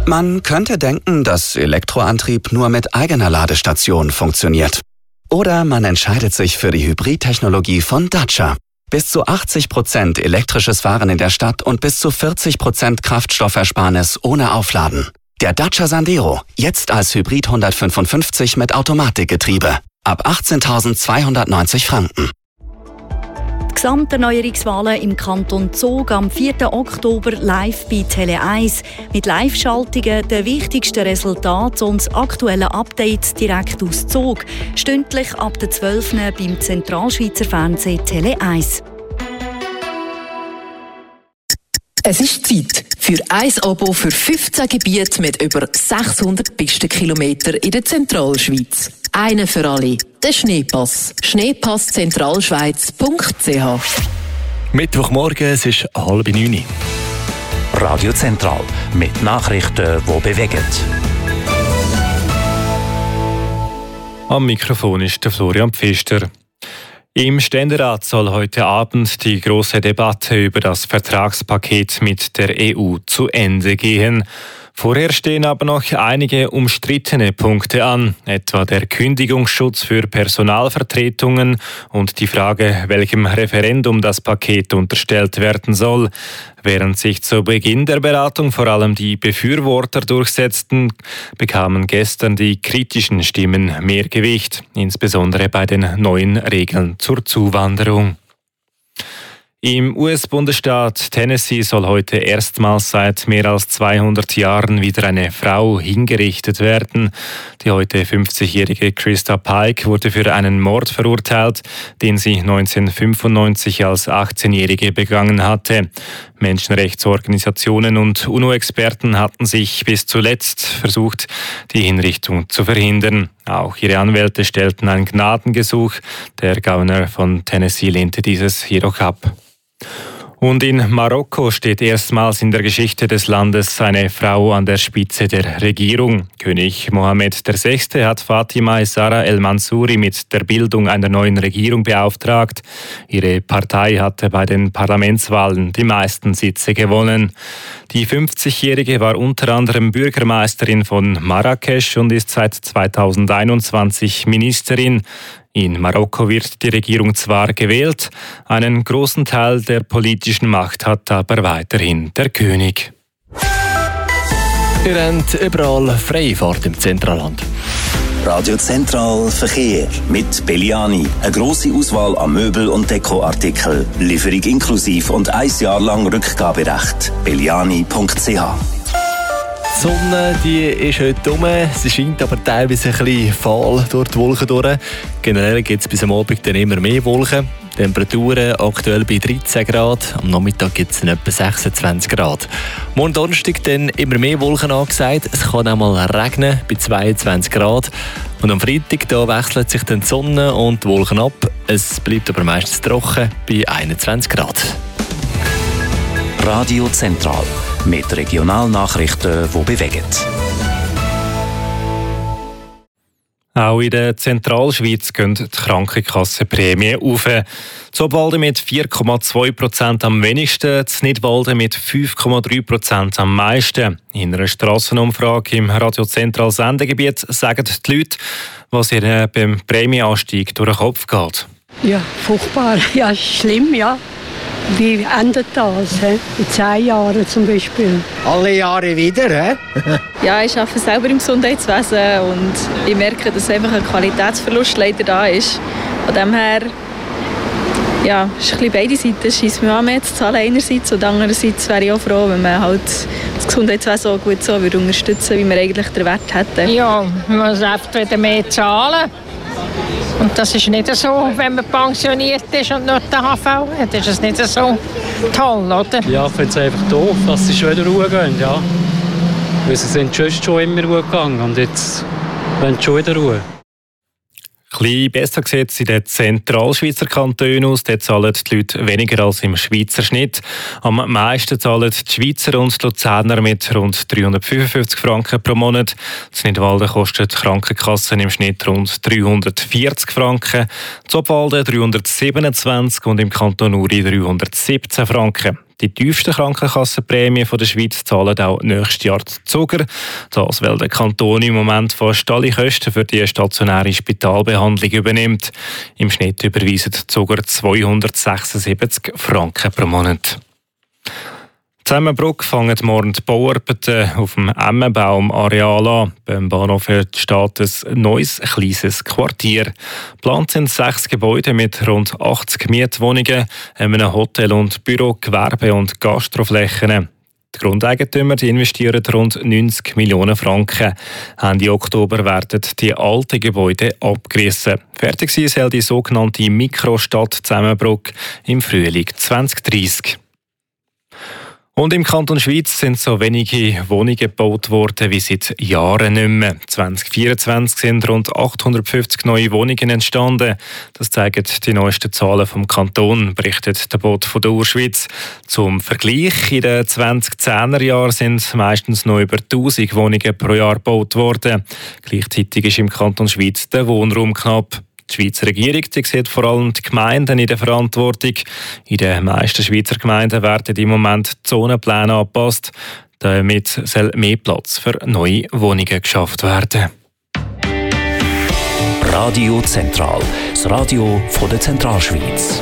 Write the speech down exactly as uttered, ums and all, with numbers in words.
Man könnte denken, dass Elektroantrieb nur mit eigener Ladestation funktioniert. Oder man entscheidet sich für die Hybridtechnologie von Dacia. Bis zu achtzig Prozent elektrisches Fahren in der Stadt und bis zu vierzig Prozent Kraftstoffersparnis ohne Aufladen. Der Dacia Sandero, jetzt als Hybrid hundertfünfundfünfzig mit Automatikgetriebe. Ab achtzehntausendzweihundertneunzig Franken. Die Gesamterneuerungswahlen im Kanton Zug am vierten Oktober live bei Tele eins. Mit Live-Schaltungen, den wichtigsten Resultaten und das aktuelle Update direkt aus Zug. Stündlich ab der zwölf Uhr beim Zentralschweizer Fernsehen Tele eins. Es ist Zeit für ein Abo für fünfzehn Gebiete mit über sechshundert Pistenkilometern in der Zentralschweiz. Einer für alle. Der Schneepass. schneepass zentralschweiz punkt c h. Mittwochmorgen, es ist halb neun. Radio Zentral mit Nachrichten, die bewegen. Am Mikrofon ist der Florian Pfister. Im Ständerat soll heute Abend die große Debatte über das Vertragspaket mit der E U zu Ende gehen. Vorher stehen aber noch einige umstrittene Punkte an, etwa der Kündigungsschutz für Personalvertretungen und die Frage, welchem Referendum das Paket unterstellt werden soll. Während sich zu Beginn der Beratung vor allem die Befürworter durchsetzten, bekamen gestern die kritischen Stimmen mehr Gewicht, insbesondere bei den neuen Regeln zur Zuwanderung. Im U S-Bundesstaat Tennessee soll heute erstmals seit mehr als zweihundert Jahren wieder eine Frau hingerichtet werden. Die heute fünfzigjährige Krista Pike wurde für einen Mord verurteilt, den sie neunzehnhundertfünfundneunzig als achtzehnjährige begangen hatte. Menschenrechtsorganisationen und UNO-Experten hatten sich bis zuletzt versucht, die Hinrichtung zu verhindern. Auch ihre Anwälte stellten ein Gnadengesuch. Der Gouverneur von Tennessee lehnte dieses jedoch ab. Und in Marokko steht erstmals in der Geschichte des Landes eine Frau an der Spitze der Regierung. König Mohammed der Sechste hat Fatima Essaara El Mansouri mit der Bildung einer neuen Regierung beauftragt. Ihre Partei hatte bei den Parlamentswahlen die meisten Sitze gewonnen. Die fünfzigjährige war unter anderem Bürgermeisterin von Marrakesch und ist seit zweitausendeinundzwanzig Ministerin. In Marokko wird die Regierung zwar gewählt, einen großen Teil der politischen Macht hat aber weiterhin der König. Ihr habt überall freie Fahrt im Zentralland. Radio Zentral Verkehr mit Belliani. Eine grosse Auswahl an Möbel- und Dekoartikeln. Lieferung inklusiv und ein Jahr lang Rückgaberecht. belliani punkt c h. Die Sonne, die ist heute rum. Sie scheint aber teilweise ein bisschen fahl durch die Wolken durch. Generell gibt es bis am Abend dann immer mehr Wolken. Temperaturen aktuell bei dreizehn Grad. Am Nachmittag gibt es etwa sechsundzwanzig Grad. Morgen Donnerstag dann immer mehr Wolken angesagt. Es kann auch mal regnen bei zweiundzwanzig Grad. Und am Freitag da wechselt sich dann die Sonne und die Wolken ab. Es bleibt aber meistens trocken bei einundzwanzig Grad. Radio Zentral mit Regionalnachrichten, die bewegen. Auch in der Zentralschweiz gehen die Krankenkassenprämien auf. Zobwalden mit vier Komma zwei Prozent am wenigsten, Nidwalden mit fünf Komma drei Prozent am meisten. In einer Strassenumfrage im Radio Zentral Sendegebiet sagen die Leute, was ihnen beim Prämienanstieg durch den Kopf geht. Ja, furchtbar. Ja, schlimm, ja. Wie endet das? He? In zehn Jahren zum Beispiel? Alle Jahre wieder, hä? Ja, ich arbeite selber im Gesundheitswesen und ich merke, dass einfach ein Qualitätsverlust leider da ist. Von dem her, ja, ist ein bisschen beide Seiten. Scheisst mir an, mehr zu zahlen einerseits und andererseits wäre ich auch froh, wenn man halt das Gesundheitswesen auch gut so würde unterstützen, wie wir eigentlich den Wert hätten. Ja, man muss einfach wieder mehr zahlen. Und das ist nicht so, wenn man pensioniert ist und nur den H V hat, ist es nicht so toll, oder? Ja, ich finde es einfach doof, dass sie schon wieder Ruhe gehen, ja. Weil sie sind schon immer Ruhe gegangen und jetzt wollen sie schon wieder Ruhe. Ein bisschen besser sieht es in den Zentralschweizer Kantonen aus. Dort zahlen die Leute weniger als im Schweizer Schnitt. Am meisten zahlen die Schweizer und die Luzerner mit rund dreihundertfünfundfünfzig Franken pro Monat. In Nidwalden kostet die Krankenkasse im Schnitt rund dreihundertvierzig Franken. In Obwalden dreihundertsiebenundzwanzig und im Kanton Uri dreihundertsiebzehn Franken. Die tiefsten Krankenkassenprämien der Schweiz zahlen auch nächstes Jahr die Zuger. Das, weil der Kanton im Moment fast alle Kosten für die stationäre Spitalbehandlung übernimmt. Im Schnitt überweisen die Zuger zweihundertsechsundsiebzig Franken pro Monat. In Zemmebruck fangen morgen die Bauarbeiten auf dem Emmenbaum-Areal an. Beim Bahnhof entsteht ein neues, kleines Quartier. Geplant sind sechs Gebäude mit rund achtzig Mietwohnungen, einem Hotel und Büro, Gewerbe- und Gastroflächen. Die Grundeigentümer die investieren rund neunzig Millionen Franken. Ende Oktober werden die alten Gebäude abgerissen. Fertig sein soll die sogenannte Mikrostadt Zemmebruck im Frühling zwanzig dreissig. Und im Kanton Schweiz sind so wenige Wohnungen gebaut worden wie seit Jahren nicht mehr. zwanzig vierundzwanzig sind rund achthundertfünfzig neue Wohnungen entstanden. Das zeigen die neuesten Zahlen vom Kanton, berichtet der Bot von der Urschweiz. Zum Vergleich, in den zwanzig-zehner Jahren sind meistens noch über tausend Wohnungen pro Jahr gebaut worden. Gleichzeitig ist im Kanton Schweiz der Wohnraum knapp. Die Schweizer Regierung die sieht vor allem die Gemeinden in der Verantwortung. In den meisten Schweizer Gemeinden werden im Moment die Zonenpläne angepasst. Damit soll mehr Platz für neue Wohnungen geschafft werden. Radio Zentral, das Radio von der Zentralschweiz.